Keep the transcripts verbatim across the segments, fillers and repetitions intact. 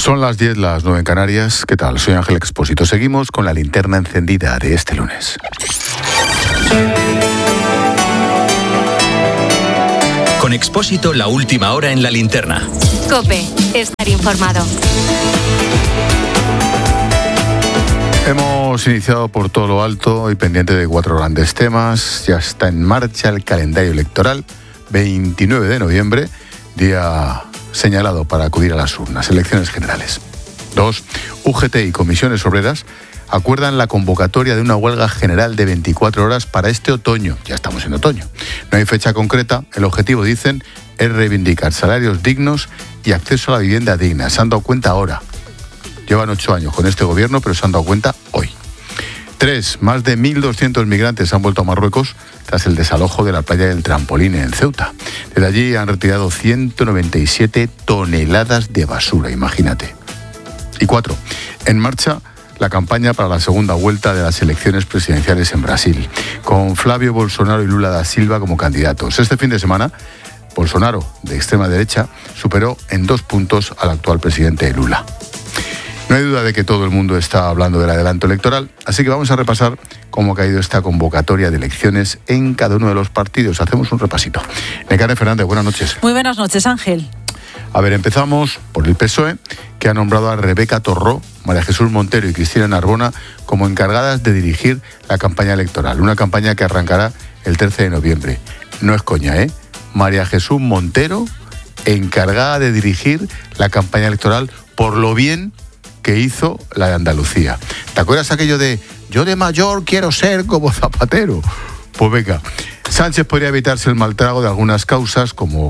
Son las diez, las nueve en Canarias. ¿Qué tal? Soy Ángel Expósito. Seguimos con la linterna encendida de este lunes. Con Expósito, la última hora en la linterna. COPE, estar informado. Hemos iniciado por todo lo alto y pendiente de cuatro grandes temas. Ya está en marcha el calendario electoral. veintinueve de noviembre, día señalado para acudir a las urnas, elecciones generales. Dos, U G T y comisiones obreras acuerdan la convocatoria de una huelga general de veinticuatro horas para este otoño. Ya estamos en otoño. No hay fecha concreta. El objetivo, dicen, es reivindicar salarios dignos y acceso a la vivienda digna. Se han dado cuenta ahora. Llevan ocho años con este gobierno, pero se han dado cuenta hoy. Tres, más de mil doscientos migrantes han vuelto a Marruecos tras el desalojo de la playa del Trampolín en Ceuta. Desde allí han retirado ciento noventa y siete toneladas de basura, imagínate. Y cuatro, en marcha la campaña para la segunda vuelta de las elecciones presidenciales en Brasil, con Flávio Bolsonaro y Lula da Silva como candidatos. Este fin de semana, Bolsonaro, de extrema derecha, superó en dos puntos al actual presidente Lula. No hay duda de que todo el mundo está hablando del adelanto electoral, así que vamos a repasar cómo ha caído esta convocatoria de elecciones en cada uno de los partidos. Hacemos un repasito. Nekane Fernández, buenas noches. Muy buenas noches, Ángel. A ver, empezamos por el P S O E, que ha nombrado a Rebeca Torró, María Jesús Montero y Cristina Narbona como encargadas de dirigir la campaña electoral. Una campaña que arrancará el trece de noviembre. No es coña, ¿eh? María Jesús Montero, encargada de dirigir la campaña electoral por lo bien que hizo la de Andalucía. ¿Te acuerdas aquello de yo de mayor quiero ser como Zapatero? Pues venga, Sánchez podría evitarse el mal trago de algunas causas, como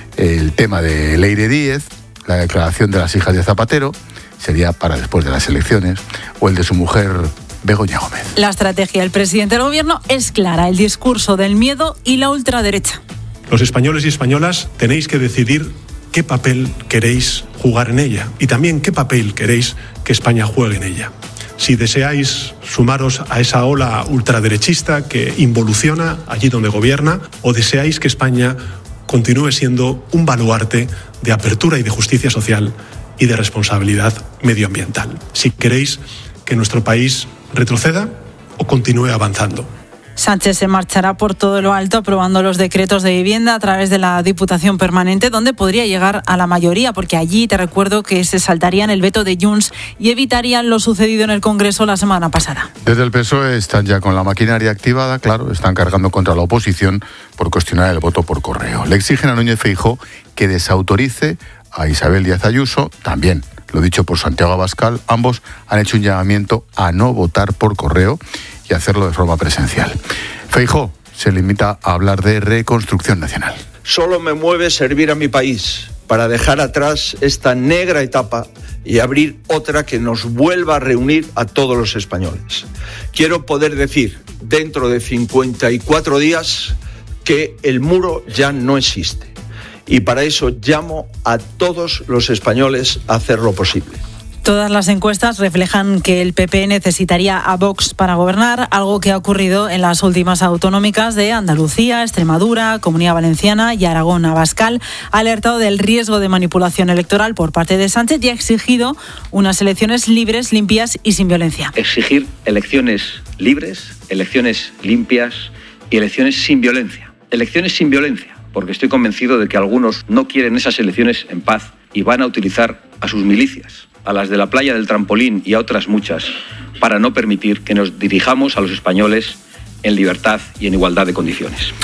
el tema de Leire Díez, la declaración de las hijas de Zapatero, sería para después de las elecciones, o el de su mujer Begoña Gómez. La estrategia del presidente del gobierno es clara, el discurso del miedo y la ultraderecha. Los españoles y españolas tenéis que decidir qué papel queréis jugar en ella y también qué papel queréis que España juegue en ella. Si deseáis sumaros a esa ola ultraderechista que involuciona allí donde gobierna, o deseáis que España continúe siendo un baluarte de apertura y de justicia social y de responsabilidad medioambiental. Si queréis que nuestro país retroceda o continúe avanzando. Sánchez se marchará por todo lo alto aprobando los decretos de vivienda a través de la Diputación Permanente, donde podría llegar a la mayoría, porque allí te recuerdo que se saltarían el veto de Junts y evitarían lo sucedido en el Congreso la semana pasada. Desde el P S O E están ya con la maquinaria activada, claro, están cargando contra la oposición por cuestionar el voto por correo. Le exigen a Núñez Feijóo que desautorice a Isabel Díaz Ayuso, también lo dicho por Santiago Abascal. Ambos han hecho un llamamiento a no votar por correo y hacerlo de forma presencial. Feijóo se limita a hablar de reconstrucción nacional. Solo me mueve servir a mi país para dejar atrás esta negra etapa y abrir otra que nos vuelva a reunir a todos los españoles. Quiero poder decir dentro de cincuenta y cuatro días que el muro ya no existe. Y para eso llamo a todos los españoles a hacer lo posible. Todas las encuestas reflejan que el P P necesitaría a Vox para gobernar, algo que ha ocurrido en las últimas autonómicas de Andalucía, Extremadura, Comunidad Valenciana y Aragón. Abascal ha alertado del riesgo de manipulación electoral por parte de Sánchez y ha exigido unas elecciones libres, limpias y sin violencia. Exigir elecciones libres, elecciones limpias y elecciones sin violencia. Elecciones sin violencia, porque estoy convencido de que algunos no quieren esas elecciones en paz y van a utilizar a sus milicias, a las de la playa del Trampolín y a otras muchas, para no permitir que nos dirijamos a los españoles en libertad y en igualdad de condiciones.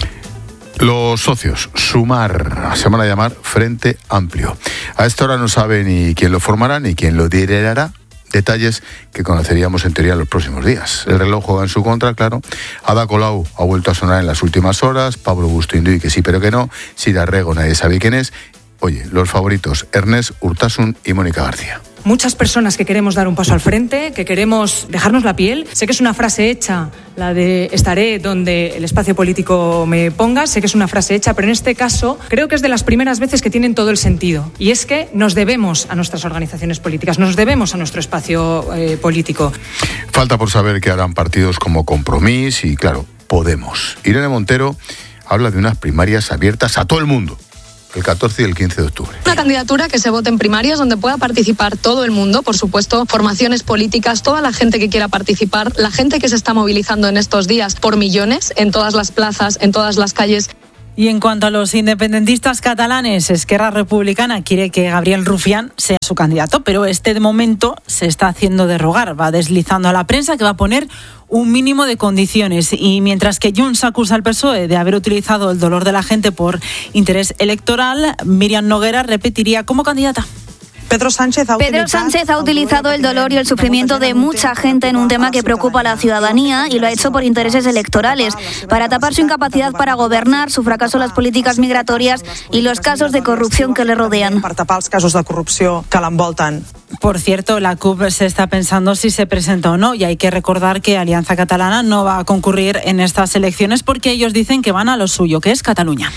Los socios, Sumar, se van a llamar Frente Amplio. A esta hora no sabe ni quién lo formará ni quién lo liderará. Detalles que conoceríamos en teoría en los próximos días. El reloj juega en su contra, claro. Ada Colau ha vuelto a sonar en las últimas horas. Pablo Bustinduy, que sí pero que no. Sira Rego, nadie sabe quién es. Oye, los favoritos, Ernest Urtasun y Mónica García. Muchas personas que queremos dar un paso al frente, que queremos dejarnos la piel. Sé que es una frase hecha, la de estaré donde el espacio político me ponga. Sé que es una frase hecha, pero en este caso creo que es de las primeras veces que tienen todo el sentido. Y es que nos debemos a nuestras organizaciones políticas, nos debemos a nuestro espacio eh, político. Falta por saber qué harán partidos como Compromís y, claro, Podemos. Irene Montero habla de unas primarias abiertas a todo el mundo. el catorce y el quince de octubre. Una candidatura que se vote en primarias donde pueda participar todo el mundo, por supuesto, formaciones políticas, toda la gente que quiera participar, la gente que se está movilizando en estos días por millones en todas las plazas, en todas las calles. Y en cuanto a los independentistas catalanes, Esquerra Republicana quiere que Gabriel Rufián sea su candidato, pero este de momento se está haciendo de rogar. Va deslizando a la prensa que va a poner un mínimo de condiciones. Y mientras que Junts acusa al P S O E de haber utilizado el dolor de la gente por interés electoral, Míriam Noguera repetiría como candidata. Pedro Sánchez, ha Pedro Sánchez ha utilizado el dolor y el sufrimiento de mucha gente en un tema que preocupa a la ciudadanía y lo ha hecho por intereses electorales, para tapar su incapacidad para gobernar, su fracaso en las políticas migratorias y los casos de corrupción que le rodean. Para tapar los casos de corrupción que l'envolten. Por cierto, la C U P se está pensando si se presenta o no, y hay que recordar que Alianza Catalana no va a concurrir en estas elecciones porque ellos dicen que van a lo suyo, que es Cataluña.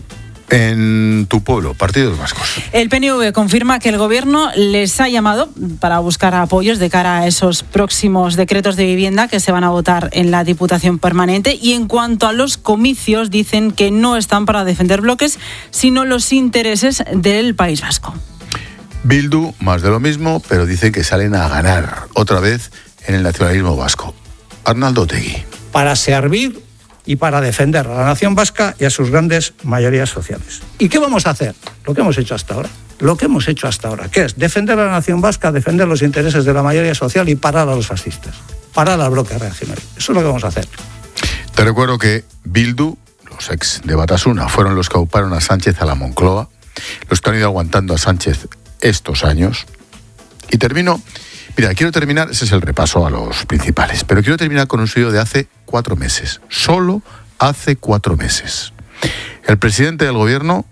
En tu pueblo, partidos vascos. El P N V confirma que el gobierno les ha llamado para buscar apoyos de cara a esos próximos decretos de vivienda que se van a votar en la Diputación Permanente. Y en cuanto a los comicios, dicen que no están para defender bloques, sino los intereses del País Vasco. Bildu, más de lo mismo, pero dicen que salen a ganar otra vez en el nacionalismo vasco. Arnaldo Otegi. Para servir y para defender a la nación vasca y a sus grandes mayorías sociales. ¿Y qué vamos a hacer? Lo que hemos hecho hasta ahora. Lo que hemos hecho hasta ahora, ¿qué es? Defender a la nación vasca, defender los intereses de la mayoría social y parar a los fascistas. Parar al bloque reaccionario. Eso es lo que vamos a hacer. Te recuerdo que Bildu, los ex de Batasuna, fueron los que auparon a Sánchez a la Moncloa, los que han ido aguantando a Sánchez estos años. Y termino... Mira, quiero terminar, ese es el repaso a los principales, pero quiero terminar con un suyo de hace cuatro meses, solo hace cuatro meses. El presidente del gobierno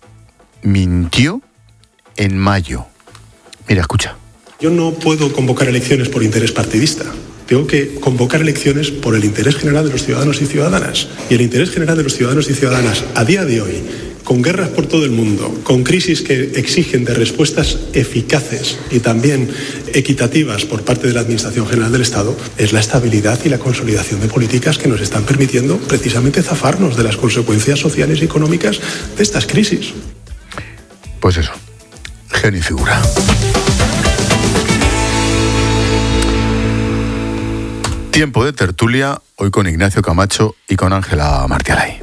mintió en mayo. Mira, escucha. Yo no puedo convocar elecciones por interés partidista. Tengo que convocar elecciones por el interés general de los ciudadanos y ciudadanas. Y el interés general de los ciudadanos y ciudadanas a día de hoy, con guerras por todo el mundo, con crisis que exigen de respuestas eficaces y también equitativas por parte de la Administración General del Estado, es la estabilidad y la consolidación de políticas que nos están permitiendo precisamente zafarnos de las consecuencias sociales y económicas de estas crisis. Pues eso, genio y figura. Tiempo de tertulia, hoy con Ignacio Camacho y con Ángela Martialay.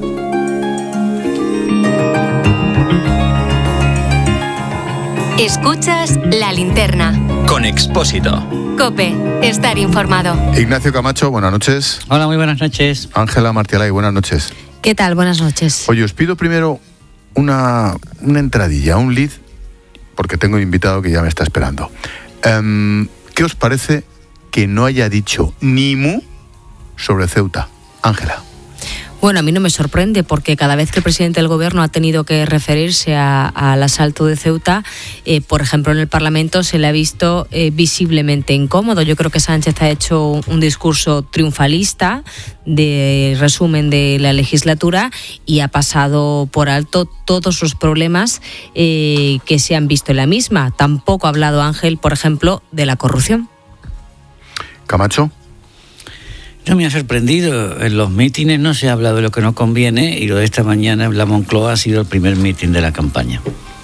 Escuchas La Linterna. Con Expósito. COPE. Estar informado. Ignacio Camacho, buenas noches. Hola, muy buenas noches. Ángela Martialay, buenas noches. ¿Qué tal? Buenas noches. Oye, os pido primero una, una entradilla, un lead, porque tengo un invitado que ya me está esperando. Um, ¿Qué os parece que no haya dicho ni mu sobre Ceuta? Ángela. Bueno, a mí no me sorprende porque cada vez que el presidente del gobierno ha tenido que referirse a, al asalto de Ceuta, eh, por ejemplo en el Parlamento se le ha visto eh, visiblemente incómodo. Yo creo que Sánchez ha hecho un, un discurso triunfalista de resumen de la legislatura y ha pasado por alto todos los problemas eh, que se han visto en la misma. Tampoco ha hablado Ángel, por ejemplo, de la corrupción. Camacho. No me ha sorprendido. En los mítines no se ha hablado de lo que no conviene y lo de esta mañana en la Moncloa ha sido el primer mítin de la campaña.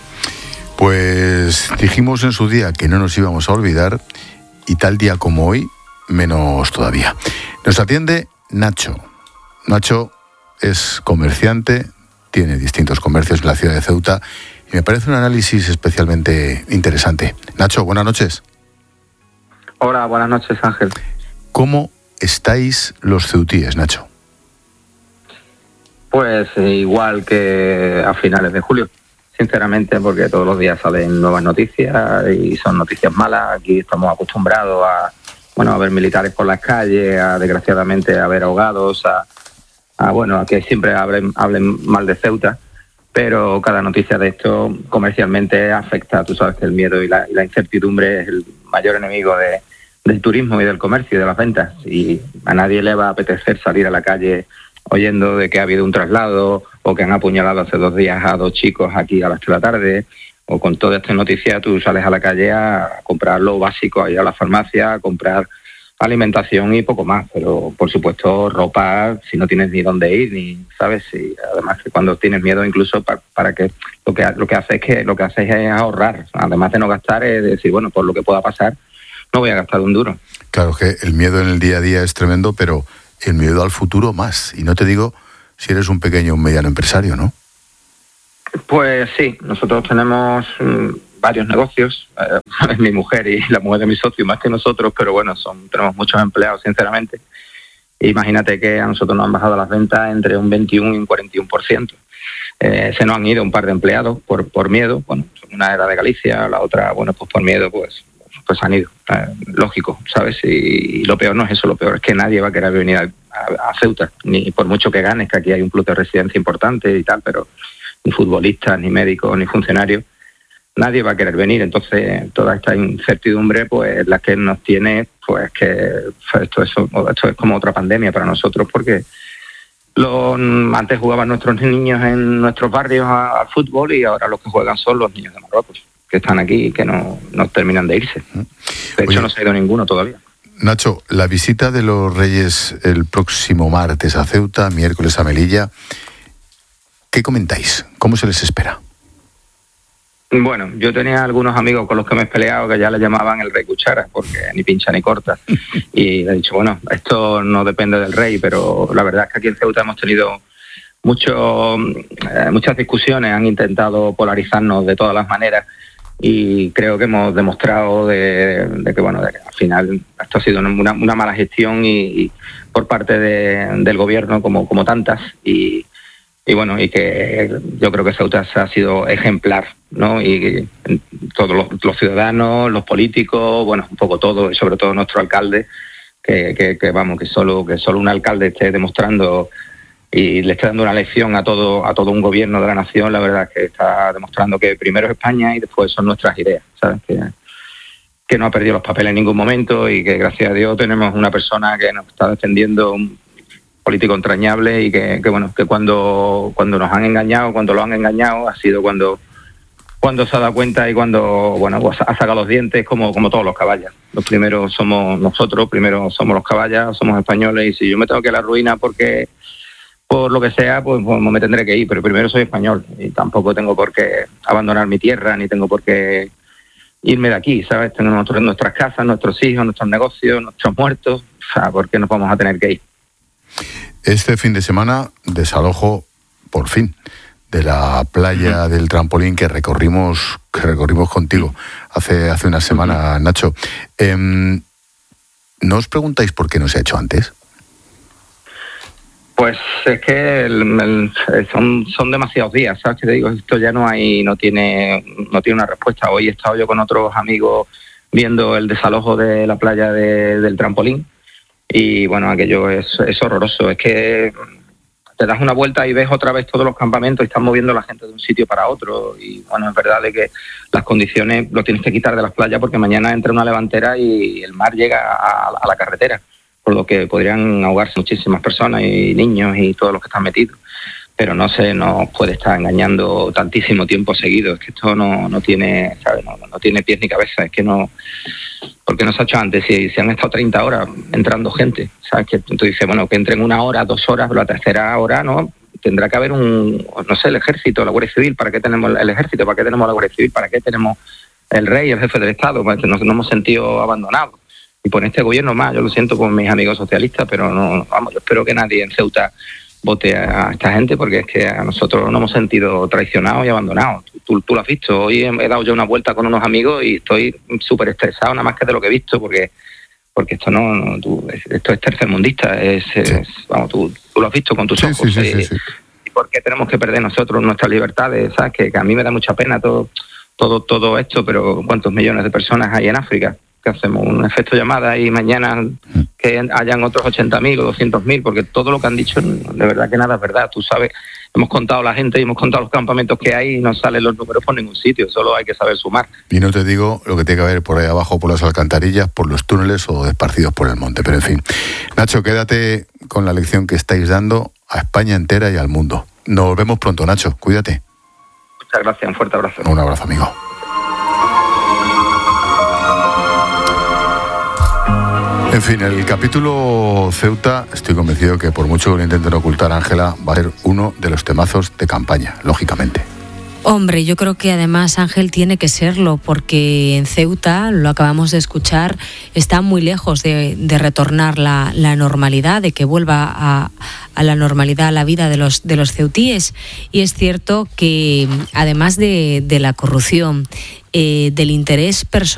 Pues dijimos en su día que no nos íbamos a olvidar y tal día como hoy, menos todavía. Nos atiende Nacho. Nacho es comerciante, tiene distintos comercios en la ciudad de Ceuta y me parece un análisis especialmente interesante. Nacho, buenas noches. Hola, buenas noches, Ángel. ¿Cómo estáis los ceutíes, Nacho? Pues eh, igual que a finales de julio, sinceramente, porque todos los días salen nuevas noticias y son noticias malas. Aquí estamos acostumbrados a, bueno, a ver militares por las calles, a desgraciadamente a ver ahogados, a, a bueno, a que siempre hablen, hablen mal de Ceuta, pero cada noticia de esto comercialmente afecta. Tú sabes que el miedo y la, y la incertidumbre es el mayor enemigo de del turismo y del comercio y de las ventas, y a nadie le va a apetecer salir a la calle oyendo de que ha habido un traslado o que han apuñalado hace dos días a dos chicos aquí a las tres de la tarde, o con toda esta noticia tú sales a la calle a comprar lo básico, a ir a la farmacia, a comprar alimentación y poco más, pero por supuesto ropa, si no tienes ni dónde ir, ni sabes, y además que cuando tienes miedo incluso para, para que lo que lo que hace es que lo que haces es ahorrar, además de no gastar, es decir, bueno, por lo que pueda pasar, no voy a gastar un duro. Claro que el miedo en el día a día es tremendo, pero el miedo al futuro más, y no te digo si eres un pequeño o un mediano empresario, ¿no? Pues sí, nosotros tenemos mmm, varios negocios, eh, mi mujer y la mujer de mi socio más que nosotros, pero bueno, son tenemos muchos empleados, sinceramente. Imagínate que a nosotros nos han bajado las ventas entre un veintiuno y un cuarenta y uno por ciento. Eh, se nos han ido un par de empleados por por miedo, bueno, una era de Galicia, la otra, bueno, pues por miedo, pues pues han ido, eh, lógico, ¿sabes? Y, y lo peor no es eso, lo peor es que nadie va a querer venir a, a, a Ceuta, ni por mucho que ganes, que aquí hay un plus de residencia importante y tal, pero ni futbolistas, ni médicos, ni funcionarios, nadie va a querer venir. Entonces toda esta incertidumbre pues la que nos tiene, pues que esto es, esto es como otra pandemia para nosotros, porque lo, antes jugaban nuestros niños en nuestros barrios al fútbol y ahora los que juegan son los niños de Marruecos, que están aquí y que no, no terminan de irse. De hecho, Oye, no se ha ido ninguno todavía. Nacho, la visita de los Reyes el próximo martes a Ceuta, miércoles a Melilla, ¿qué comentáis? ¿Cómo se les espera? Bueno, yo tenía algunos amigos con los que me he peleado que ya le llamaban el rey cuchara, porque ni pincha ni corta. Y le he dicho, bueno, esto no depende del rey, pero la verdad es que aquí en Ceuta hemos tenido mucho, eh, muchas discusiones, han intentado polarizarnos de todas las maneras y creo que hemos demostrado de, de que, bueno, de que al final esto ha sido una, una mala gestión y, y por parte de, del gobierno como, como tantas y Y bueno, y que yo creo que Ceuta ha sido ejemplar, ¿no? Y todos los, los ciudadanos, los políticos, bueno, un poco todo, y sobre todo nuestro alcalde, que, que, que vamos, que solo que solo un alcalde esté demostrando y le esté dando una lección a todo a todo un gobierno de la nación, la verdad es que está demostrando que primero es España y después son nuestras ideas, ¿sabes? Que, que no ha perdido los papeles en ningún momento y que gracias a Dios tenemos una persona que nos está defendiendo, un político entrañable y que, que bueno, que cuando cuando nos han engañado, cuando lo han engañado, ha sido cuando cuando se ha dado cuenta y cuando, bueno, pues ha sacado los dientes como como todos los caballos. Los primeros somos nosotros, primero somos los caballos, somos españoles y si yo me tengo que ir a la ruina porque por lo que sea, pues, pues me tendré que ir, pero primero soy español y tampoco tengo por qué abandonar mi tierra ni tengo por qué irme de aquí, ¿sabes? Tenemos nuestras casas, nuestros hijos, nuestros negocios, nuestros muertos, o sea, ¿por qué nos vamos a tener que ir? Este fin de semana, desalojo, por fin, de la playa uh-huh. del Trampolín que recorrimos que recorrimos contigo hace, hace una semana, uh-huh. Nacho. Eh, ¿No os preguntáis por qué no se ha hecho antes? Pues es que el, el, son son demasiados días, ¿sabes? Que te digo, esto ya no hay, no tiene, no tiene una respuesta. Hoy he estado yo con otros amigos viendo el desalojo de la playa de, del Trampolín. Y bueno, aquello es, es horroroso, es que te das una vuelta y ves otra vez todos los campamentos y están moviendo a la gente de un sitio para otro y bueno, es verdad de que las condiciones lo tienes que quitar de las playas porque mañana entra una levantera y el mar llega a, a la carretera, por lo que podrían ahogarse muchísimas personas y niños y todos los que están metidos. Pero no se nos puede estar engañando tantísimo tiempo seguido, es que esto no, no tiene, ¿sabes? No, no tiene pies ni cabeza, es que no, porque no se ha hecho antes, si, si han estado treinta horas entrando gente, ¿sabes? Que tú dices, bueno, que entren una hora, dos horas, pero la tercera hora no, tendrá que haber un, no sé, el ejército, la Guardia Civil, ¿para qué tenemos el ejército? ¿Para qué tenemos la Guardia Civil? ¿Para qué tenemos el rey, el jefe del Estado? Pues nos, nos hemos sentido abandonados. Y por este gobierno más, yo lo siento con mis amigos socialistas, pero no, vamos, yo espero que nadie en Ceuta vote a esta gente porque es que a nosotros nos hemos sentido traicionados y abandonados. Tú, tú lo has visto, hoy he, he dado yo una vuelta con unos amigos y estoy súper estresado nada más que de lo que he visto porque porque esto no, no tú, esto es tercermundista, es, es vamos, tú, tú lo has visto con tus sí, ojos. Sí, sí, y, sí, sí. ¿Y por qué tenemos que perder nosotros nuestras libertades? ¿Sabes? Que, que a mí me da mucha pena todo todo todo esto, pero ¿cuántos millones de personas hay en África? Que hacemos un efecto llamada y mañana que hayan otros ochenta mil o doscientos mil, porque todo lo que han dicho, de verdad que nada es verdad. Tú sabes, hemos contado la gente y hemos contado los campamentos que hay y no salen los números por ningún sitio, solo hay que saber sumar. Y no te digo lo que tiene que haber por ahí abajo, por las alcantarillas, por los túneles o esparcidos por el monte, pero en fin. Nacho, quédate con la lección que estáis dando a España entera y al mundo. Nos vemos pronto, Nacho, cuídate. Muchas gracias, un fuerte abrazo. Un abrazo, amigo. En fin, el capítulo Ceuta, estoy convencido que por mucho que lo intenten ocultar, Ángela, va a ser uno de los temazos de campaña, lógicamente. Hombre, yo creo que además, Ángel, tiene que serlo, porque en Ceuta, lo acabamos de escuchar, está muy lejos de, de retornar la, la normalidad, de que vuelva a, a la normalidad la vida de los, de los ceutíes. Y es cierto que, además de, de la corrupción, eh, del interés personal,